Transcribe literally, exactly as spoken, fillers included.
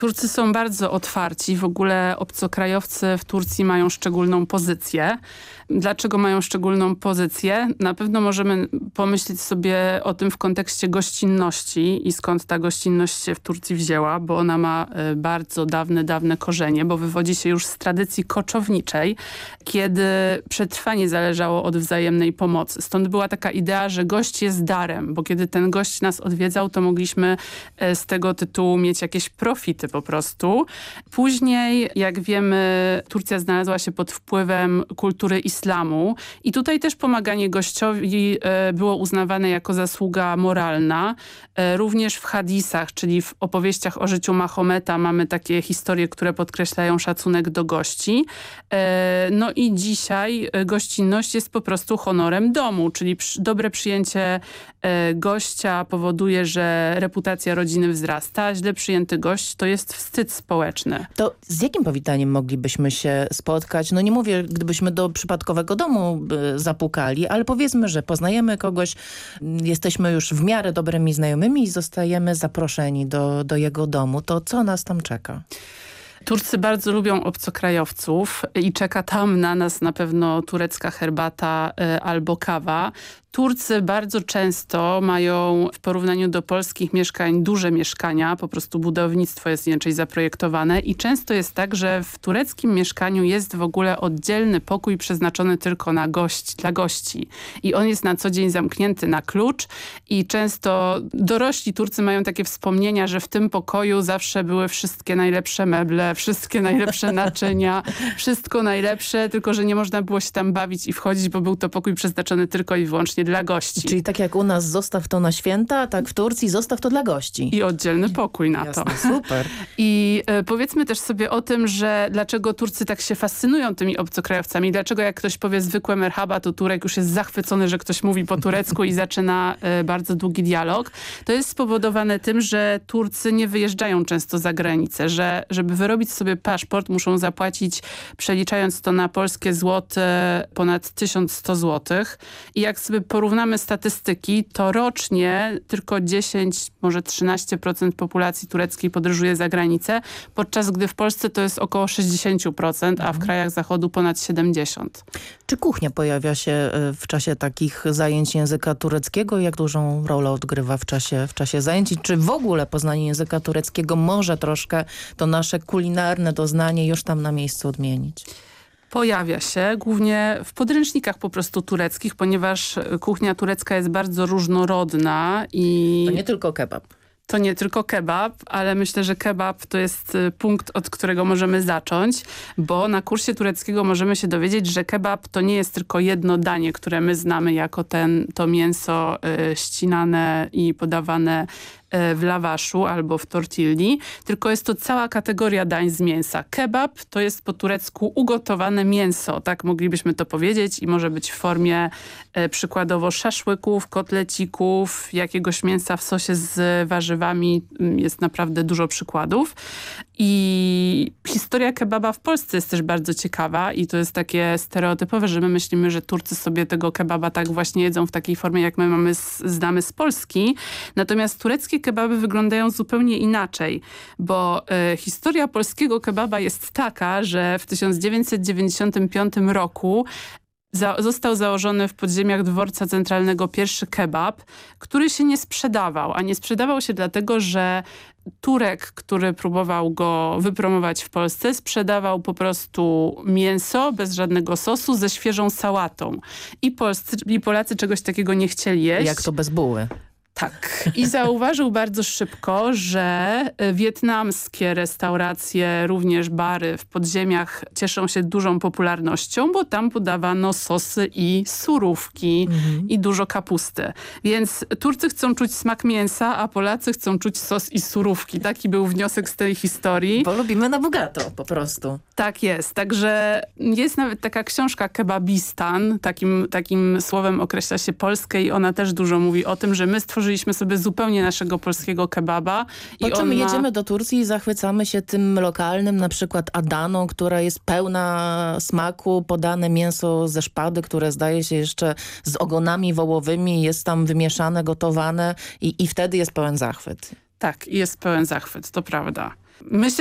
Turcy są bardzo otwarci. W ogóle obcokrajowcy w Turcji mają szczególną pozycję. Dlaczego mają szczególną pozycję? Na pewno możemy pomyśleć sobie o tym w kontekście gościnności i skąd ta gościnność się w Turcji wzięła, bo ona ma bardzo dawne, dawne korzenie, bo wywodzi się już z tradycji koczowniczej, kiedy przetrwanie zależało od wzajemnej pomocy. Stąd była taka idea, że gość jest darem, bo kiedy ten gość nas odwiedzał, to mogliśmy z tego tytułu mieć jakieś profity po prostu. Później, jak wiemy, Turcja znalazła się pod wpływem kultury islamu i tutaj też pomaganie gościowi było uznawane jako zasługa moralna. Również w hadisach, czyli w opowieściach o życiu Mahometa mamy takie historie, które podkreślają szacunek do gości. No i dzisiaj gościnność jest po prostu honorem domu, czyli dobre przyjęcie gościa powoduje, że reputacja rodziny wzrasta, a źle przyjęty gość to jest wstyd społeczny. To z jakim powitaniem moglibyśmy się spotkać? No nie mówię, gdybyśmy do przypadkowego domu zapukali, ale powiedzmy, że poznajemy kogoś, jesteśmy już w miarę dobrymi znajomymi i zostajemy zaproszeni do, do jego domu. To co nas tam czeka? Turcy bardzo lubią obcokrajowców i czeka tam na nas na pewno turecka herbata y, albo kawa. Turcy bardzo często mają w porównaniu do polskich mieszkań duże mieszkania, po prostu budownictwo jest inaczej zaprojektowane i często jest tak, że w tureckim mieszkaniu jest w ogóle oddzielny pokój przeznaczony tylko na gość, dla gości i on jest na co dzień zamknięty na klucz i często dorośli Turcy mają takie wspomnienia, że w tym pokoju zawsze były wszystkie najlepsze meble, wszystkie najlepsze naczynia, wszystko najlepsze, tylko że nie można było się tam bawić i wchodzić, bo był to pokój przeznaczony tylko i wyłącznie dla gości. Czyli tak jak u nas zostaw to na święta, tak w Turcji zostaw to dla gości. I oddzielny pokój na Jasne, to. super. I y, powiedzmy też sobie o tym, że dlaczego Turcy tak się fascynują tymi obcokrajowcami. Dlaczego jak ktoś powie zwykłe merhaba, to Turek już jest zachwycony, że ktoś mówi po turecku i zaczyna y, bardzo długi dialog. To jest spowodowane tym, że Turcy nie wyjeżdżają często za granicę, że żeby wyrobić sobie paszport muszą zapłacić, przeliczając to na polskie złote, ponad tysiąc sto złotych. I jak sobie porównamy statystyki, to rocznie tylko dziesięć, może trzynaście procent populacji tureckiej podróżuje za granicę, podczas gdy w Polsce to jest około sześćdziesiąt procent, a w krajach zachodu ponad siedemdziesiąt procent. Czy kuchnia pojawia się w czasie takich zajęć języka tureckiego? Jak dużą rolę odgrywa w czasie, w czasie zajęć? Czy w ogóle poznanie języka tureckiego może troszkę to nasze kulinarne doznanie już tam na miejscu odmienić? Pojawia się głównie w podręcznikach po prostu tureckich, ponieważ kuchnia turecka jest bardzo różnorodna i... To nie tylko kebab. To nie tylko kebab, ale myślę, że kebab to jest punkt, od którego możemy zacząć, bo na kursie tureckiego możemy się dowiedzieć, że kebab to nie jest tylko jedno danie, które my znamy jako ten, to mięso y, ścinane i podawane w lawaszu albo w tortilli, tylko jest to cała kategoria dań z mięsa. Kebab to jest po turecku ugotowane mięso, tak moglibyśmy to powiedzieć i może być w formie e, przykładowo szaszłyków, kotlecików, jakiegoś mięsa w sosie z warzywami. Jest naprawdę dużo przykładów. I historia kebaba w Polsce jest też bardzo ciekawa i to jest takie stereotypowe, że my myślimy, że Turcy sobie tego kebaba tak właśnie jedzą w takiej formie, jak my mamy z, znamy z Polski. Natomiast tureckie kebaby wyglądają zupełnie inaczej, bo e, historia polskiego kebaba jest taka, że w tysiąc dziewięćset dziewięćdziesiątym piątym roku Za, został założony w podziemiach dworca centralnego pierwszy kebab, który się nie sprzedawał, a nie sprzedawał się dlatego, że Turek, który próbował go wypromować w Polsce, sprzedawał po prostu mięso bez żadnego sosu ze świeżą sałatą. I, Polscy, i Polacy czegoś takiego nie chcieli jeść. Jak to bez buły? Tak. I zauważył bardzo szybko, że wietnamskie restauracje, również bary w podziemiach cieszą się dużą popularnością, bo tam podawano sosy i surówki mhm. i dużo kapusty. Więc Turcy chcą czuć smak mięsa, a Polacy chcą czuć sos i surówki. Taki był wniosek z tej historii. Bo lubimy na bogato po prostu. Tak jest. Także jest nawet taka książka Kebabistan. Takim, takim słowem określa się Polskę i ona też dużo mówi o tym, że my stworzyliśmy sobie zupełnie naszego polskiego kebaba. Po i czym on jedziemy ma... do Turcji i zachwycamy się tym lokalnym, na przykład Adaną, która jest pełna smaku, podane mięso ze szpady, które zdaje się jeszcze z ogonami wołowymi, jest tam wymieszane, gotowane i, i wtedy jest pełen zachwyt. Tak, jest pełen zachwyt, to prawda. Myślę,